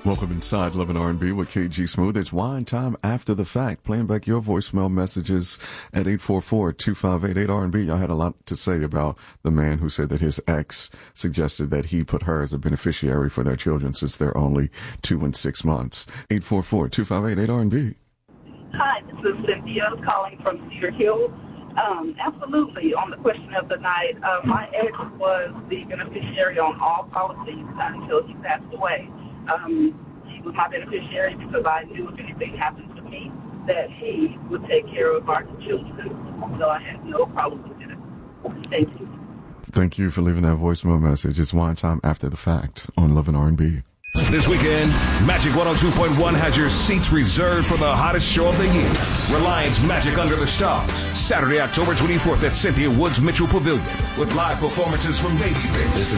Welcome inside Love and R&B with KG Smooth. It's wine time after the fact. Playing back your voicemail messages at 844-2588-R&B. Y'all had a lot to say about the man who said that his ex suggested that he put her as a beneficiary for their children since they're only 2 and 6 months. 844-2588-R&B. Hi, this is Cynthia calling from Cedar Hill. Absolutely. On the question of the night, my ex was the beneficiary on all policies until he passed away. He was my beneficiary because I knew if anything happened to me that he would take care of our children. So I had no problem with it. Thank you. Thank you for leaving that voicemail message. It's wine time after the fact on Love and R&B. This weekend, Magic 102.1 has your seats reserved for the hottest show of the year. Reliance Magic Under the Stars, Saturday, October 24th at Cynthia Woods Mitchell Pavilion with live performances from Babyface,